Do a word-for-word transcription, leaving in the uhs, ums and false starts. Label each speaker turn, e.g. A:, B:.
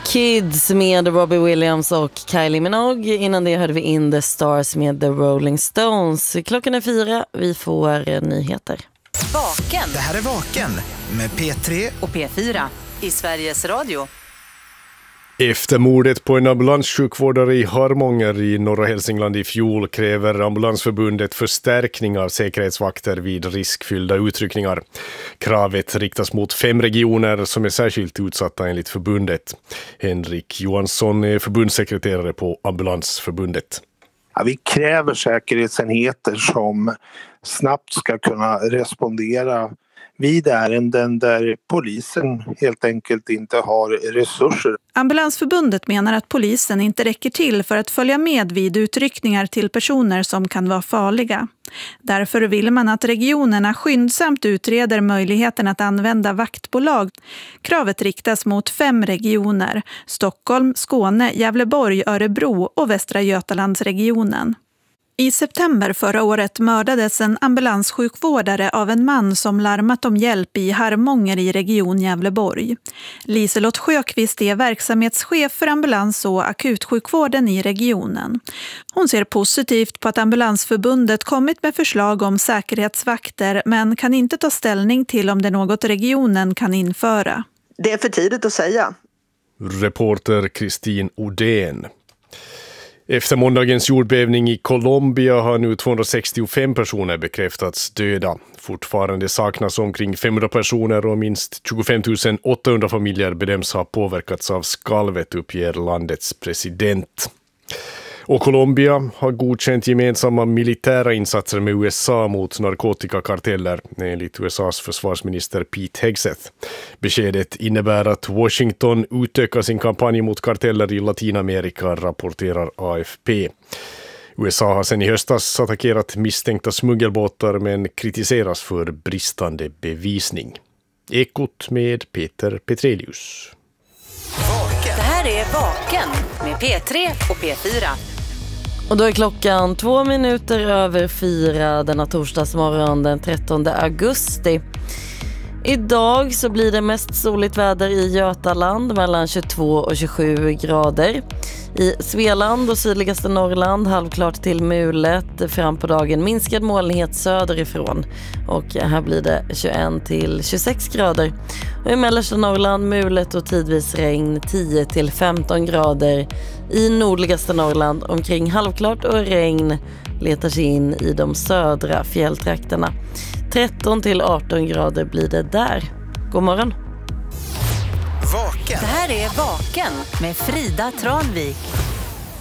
A: Kids med Robbie Williams och Kylie Minogue. Innan det hörde vi In the Stars med The Rolling Stones. Klockan är fyra, vi får nyheter.
B: Vaken.
C: Det här är Vaken med P tre
B: och P fyra i Sveriges Radio.
D: Efter mordet på en ambulanssjukvårdare i Harmånger i norra Hälsingland i fjol kräver Ambulansförbundet förstärkning av säkerhetsvakter vid riskfyllda utryckningar. Kravet riktas mot fem regioner som är särskilt utsatta enligt förbundet. Henrik Johansson är förbundssekreterare på Ambulansförbundet.
E: Ja, vi kräver säkerhetsenheter som snabbt ska kunna respondera vid ärenden där polisen helt enkelt inte har resurser.
F: Ambulansförbundet menar att polisen inte räcker till för att följa med vid utryckningar till personer som kan vara farliga. Därför vill man att regionerna skyndsamt utreder möjligheten att använda vaktbolag. Kravet riktas mot fem regioner: Stockholm, Skåne, Gävleborg, Örebro och Västra Götalandsregionen. I september förra året mördades en ambulanssjukvårdare av en man som larmat om hjälp i Harmånger i region Gävleborg. Liselott Sjöqvist är verksamhetschef för ambulans- och akutsjukvården i regionen. Hon ser positivt på att Ambulansförbundet kommit med förslag om säkerhetsvakter, men kan inte ta ställning till om det är något regionen kan införa.
G: Det är för tidigt att säga.
D: Reporter Kristin Odén. Efter måndagens jordbävning i Colombia har nu tvåhundrasextiofem personer bekräftats döda. Fortfarande saknas omkring femhundra personer och minst tjugofem tusen åttahundra familjer bedöms ha påverkats av skalvet, uppger landets president. Och Colombia har godkänt gemensamma militära insatser med U S A mot narkotikakarteller, enligt U S A:s försvarsminister Pete Hegseth. Beskedet innebär att Washington utökar sin kampanj mot karteller i Latinamerika, rapporterar A F P. U S A har sedan i höstas attackerat misstänkta smuggelbåtar men kritiseras för bristande bevisning. Ekot med Peter Petrelius.
B: Det här är Vaken med P tre och P fyra.
A: Och då är klockan två minuter över fyra denna torsdagsmorgon den trettonde augusti. Idag så blir det mest soligt väder i Götaland mellan tjugotvå och tjugosju grader. I Svealand och sydligaste Norrland halvklart till mulet, fram på dagen minskad molnighet söderifrån. Och här blir det tjugoett till tjugosex grader. Och i mellersta Norrland mulet och tidvis regn tio till femton grader. I nordligaste Norrland omkring halvklart och regn letar sig in i de södra fjälltrakterna. tretton till arton grader blir det där. God morgon.
C: Vaken.
B: Det här är Vaken med Frida Tranvik.